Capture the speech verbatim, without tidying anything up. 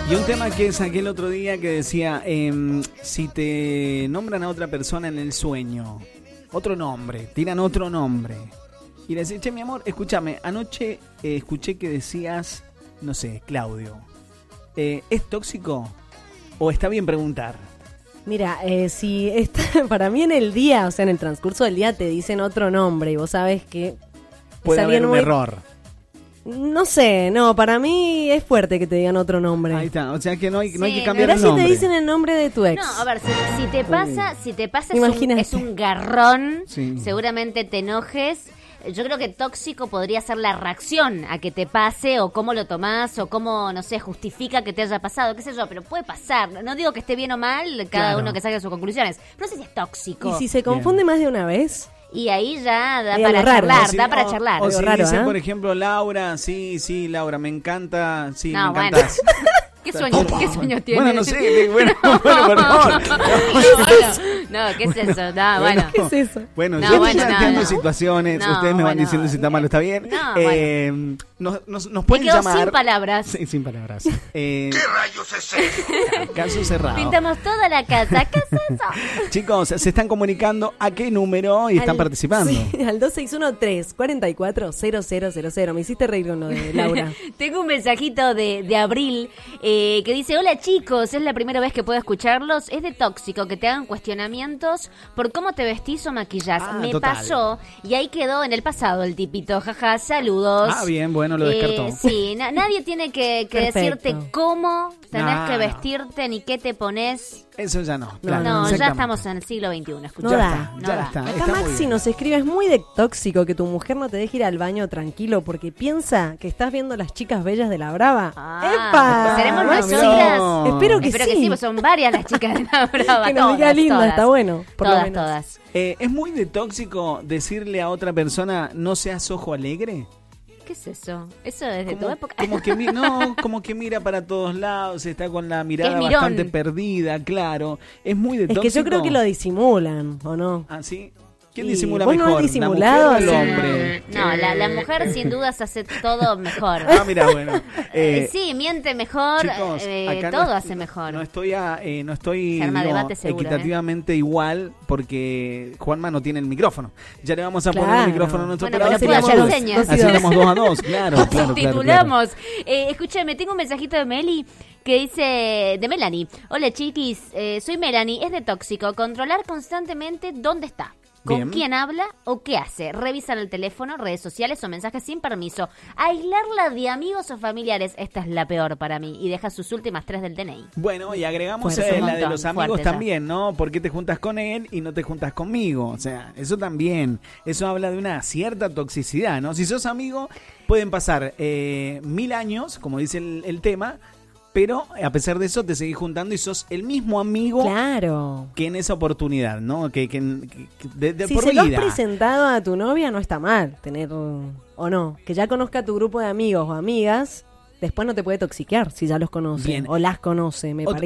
Y un tema que saqué el otro día que decía, eh, si te nombran a otra persona en el sueño, otro nombre, tiran otro nombre, y le decís, che, mi amor, escúchame, anoche eh, escuché que decías, no sé, Claudio, eh, ¿es tóxico o está bien preguntar? Mira, eh, si está, para mí en el día, o sea, en el transcurso del día te dicen otro nombre y vos sabés que Puede es haber alguien un muy... error. No sé, no, para mí es fuerte que te digan otro nombre. Ahí está, o sea que no hay, Sí, no hay que no. cambiar Mirá el si nombre. te dicen el nombre de tu ex. No, a ver, si, si te pasa, si te pasa es un, Imagínate. es un garrón, Sí. seguramente te enojes. Yo creo que tóxico podría ser la reacción a que te pase, o cómo lo tomás, o cómo, no sé, justifica que te haya pasado, qué sé yo, pero puede pasar. No digo que esté bien o mal, cada Claro. uno que saque sus conclusiones, pero no sé si es tóxico. Y si se confunde más de una vez, Y ahí ya da Hay para algo raro. charlar, O si- da para o- charlar. O Algo si raro, dice, ¿eh? por ejemplo, Laura, sí, sí, Laura, me encanta, sí, No, me bueno. encantas. ¿Qué sueño, ¿Qué sueño tiene? Bueno, no sé, bueno, bueno, perdón. No, ¿qué es eso? No, bueno. ¿qué es eso? Bueno, No, yo bueno, estoy no, planteando no. situaciones, No, ustedes me van bueno. diciendo si está mal o está bien. No, eh, nos, nos, nos Me pueden quedo llamar. sin palabras. Sí, sin palabras. Eh, ¿Qué rayos es eso? caso cerrado. Pintamos toda la casa. ¿Qué es eso? Chicos, se están comunicando a qué número y están Al- participando. Sí, al dos seis uno tres cuatro cuatro cero cero cero cero. Me hiciste reír con lo de Laura. Tengo un mensajito de, de Abril eh, que dice: hola chicos, es la primera vez que puedo escucharlos. Es de tóxico que te hagan cuestionamientos por cómo te vestís o maquillás. Ah, Me total. pasó y ahí quedó en el pasado el tipito. Jaja, saludos. Ah, bien, bueno, lo Eh, descartó. sí, na- nadie tiene que, que Perfecto. decirte cómo tenés No, que no. vestirte ni qué te pones. Eso ya no. No, claro, No, ya exactamente. estamos en el siglo veintiuno. Escuchá. No Ya da. está, No ya da. está. Acá está muy Maxi bien. nos escribe, es muy de tóxico que tu mujer no te deje ir al baño tranquilo porque piensa que estás viendo las chicas bellas de la Brava. Ah, ¡Epa! ¿seremos Maxi. nosotras? No. Espero que Espero sí. que sí, pues son varias las chicas de la Brava. Que nos todas, diga linda, todas. está bueno, por lo Todas, menos. todas. Eh, ¿Es muy de tóxico decirle a otra persona no seas ojo alegre? ¿Qué es eso? ¿Eso desde tu Como, época? como que mi- no, como que mira para todos lados, está con la mirada mirón. bastante perdida, claro. Es muy de Es tóxico. que yo creo que lo disimulan, ¿o no? ¿Ah, sí? ¿Quién Y disimula vos no mejor? has disimulado, ¿La mujer o el sí. hombre? No, la, la mujer sin dudas hace todo mejor. Ah, mira, bueno. Eh, Eh, sí, miente mejor, chicos, eh, acá todo no, hace mejor. No estoy, a- eh, no estoy Se arma digo, debate seguro, equitativamente igual porque Juanma no tiene el micrófono. Ya le vamos a poner Claro. el micrófono a nuestro Bueno, pero operador. puede Así hacer estamos- señas. así estamos dos a dos, claro, claro, claro, claro. Titulamos. Eh, escúchame, tengo un mensajito de Meli que dice, de Melanie. Hola chiquis, eh, soy Melanie, es de tóxico. Controlar constantemente dónde está, con Bien. quién habla o qué hace. Revisan el teléfono, redes sociales o mensajes sin permiso. Aislarla de amigos o familiares, esta es la peor para mí. Y deja sus últimas tres del D N I. Bueno, y agregamos Fuerte, eh, un la de montón, los amigos fuerte ya. también, ¿no? ¿Por qué te juntas con él y no te juntas conmigo? O sea, eso también, eso habla de una cierta toxicidad, ¿no? Si sos amigo, pueden pasar eh, mil años, como dice el, el tema, pero a pesar de eso te seguís juntando y sos el mismo amigo Claro. que en esa oportunidad, ¿no? Que, que, que- que de, de Si por se lo has vida. presentado a tu novia, no está mal tener, o no, que ya conozca tu grupo de amigos o amigas, después no te puede toxiquear si ya los conoce Bien. o las conoce, me Ot- parece.